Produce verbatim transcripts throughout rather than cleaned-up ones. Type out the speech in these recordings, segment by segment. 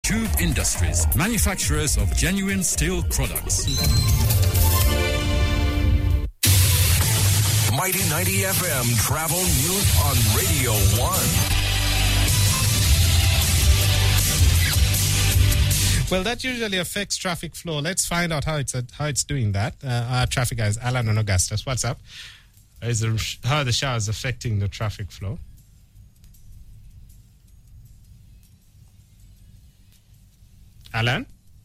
Tube Industries, manufacturers of genuine steel products. Mighty ninety F M Travel News on Radio one. Well, that usually affects traffic flow. Let's find out how it's uh, how it's doing that. Uh, our traffic guy is Alan on Augustus. What's up? Is the, how are the showers affecting the traffic flow? Alan?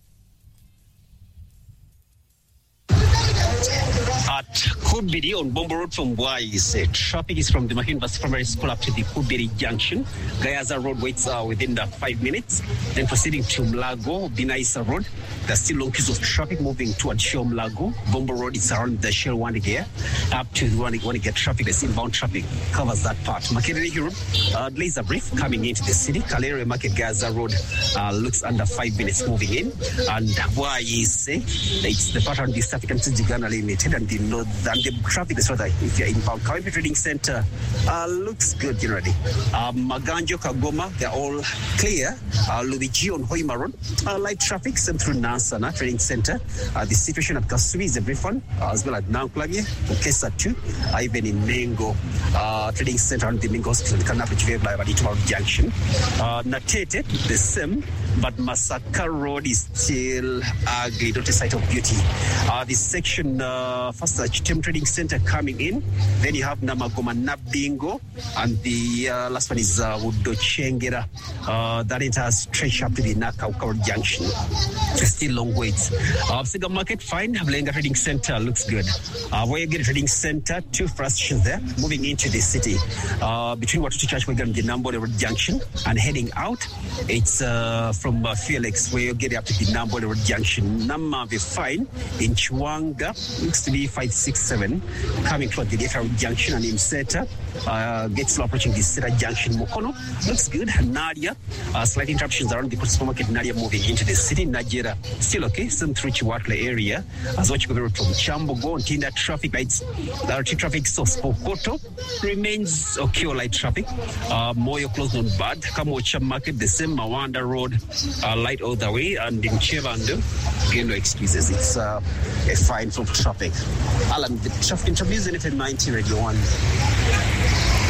At Kudbiri on Bombo Road from Wise, uh, traffic is from the Mahindra Primary School up to the Kudbiri Junction. Gayaza Road waits uh, within the five minutes. Then proceeding to Mlago, Binaisa Road. There's still long queues of traffic moving towards Shell Mlago. Bombo Road is around the Shell one here. Up to the one to get traffic, the inbound traffic covers that part. Makerere Road, uh, delays are brief coming into the city. Kalere Market Gaza Road uh, looks under five minutes moving in. And Wise, uh, it's the pattern of the traffic and Gana Limited and the north and the traffic is rather if you're inbound. Kawempe Trading Center uh, looks good generally. Um, Maganjo, Kagoma, they're all clear. Uh, Lubiji on Hoima Road, uh, light traffic, same through Nansana Trading Center. Uh, the situation at Kasui is a brief one, uh, as well as Nanklavie, Okesa too, uh, even in Mengo uh, Trading Center and the Mengo Hospital, Kanapi Live at Itmar Junction. Uh, Natete, the same, but Masaka Road is still ugly, not a sight of beauty. Uh, this section, uh, first uh, Chitem Trading Center coming in, then you have Namagoma Nabingo, and the uh, last one is uh, Wudochengera. Uh, that entire stretch up to the Nakaukaur Junction. Still long waits. Uh, Siga Market, fine. Blenga Trading Center looks good. Uh, Wayagate Trading Center, two frustrations there. Moving into the city. Uh, between Watutu Church, we're going to the Nambo Road Junction and heading out. It's uh, from uh, Felix, where you get up to the Nambo Road Junction. Namavi fine. In Chwanga, looks to be five six seven. Coming toward the Data Junction and in Seta. Uh, gets approaching the Seta Junction. Mokono looks good. Nadia, uh, slight interruptions around the supermarket. Nadia moving into the city. Nigeria still okay. Some through Chiwatla area. As what you go from Chambo go and Tinda traffic lights. The traffic source Pokoto remains okay. Light traffic. Uh, Moyo closed on bad. Kamocha Market the same. Mawanda Road uh, light all the way, and in Chevando again no excuses. It's uh, a fine from traffic. Alan, the traffic interviews in F M ninety Radio one.